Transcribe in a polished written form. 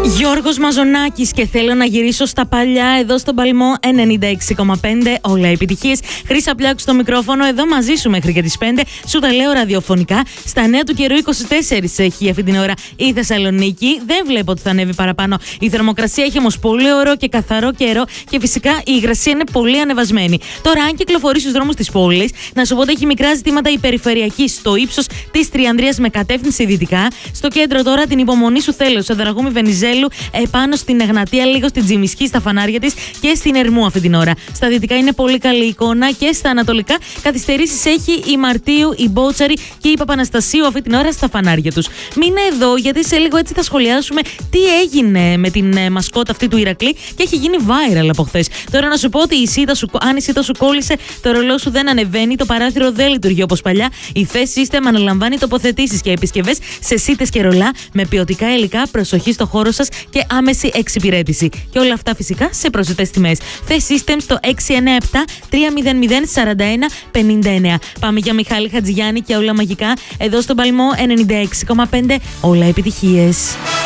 Γιώργος Μαζονάκης και θέλω να γυρίσω στα παλιά εδώ στον Παλμό 96,5. Όλα επιτυχίες. Χρύσα Πλιάκου στο μικρόφωνο εδώ μαζί σου μέχρι και τις 5. Σου τα λέω ραδιοφωνικά. Στα νέα του καιρού 24 έχει αυτή την ώρα η Θεσσαλονίκη. Δεν βλέπω ότι θα ανέβει παραπάνω. Η θερμοκρασία έχει όμως πολύ ωραίο και καθαρό καιρό και φυσικά η υγρασία είναι πολύ ανεβασμένη. Τώρα, αν κυκλοφορείς στους δρόμους της πόλης, να σου πω ότι έχει μικρά ζητήματα η περιφερειακή στο ύψος της Τριανδρίας με κατεύθυνση δυτικά. Στο κέντρο τώρα την υπομονή σου θέλω στο Δραγούμη Βενιζέλου. Επάνω στην Εγνατία, λίγο στην Τζιμισκή, στα φανάρια της και στην Ερμού αυτή την ώρα. Στα δυτικά είναι πολύ καλή εικόνα και στα ανατολικά καθυστερήσεις έχει η Μαρτίου, η Μπότσαρη και η Παπαναστασίου αυτή την ώρα στα φανάρια τους. Μείνε εδώ, γιατί σε λίγο έτσι θα σχολιάσουμε τι έγινε με την μασκότα αυτή του Ηρακλή και έχει γίνει viral από χθες. Τώρα να σου πω ότι αν η σίτα σου κόλλησε, το ρολό σου δεν ανεβαίνει, το παράθυρο δεν λειτουργεί όπως παλιά. Η Thess System αναλαμβάνει τοποθετήσεις και επισκευές σε σίτες και ρολά με ποιοτικά υλικά, προσοχή στο χώρο σας και άμεση εξυπηρέτηση. Και όλα αυτά φυσικά σε προσιτές τιμές. Thess System στο 697-300-41-59. Πάμε για Μιχάλη Χατζηγιάννη και όλα μαγικά εδώ στον Παλμό 96,5. Όλα επιτυχίες.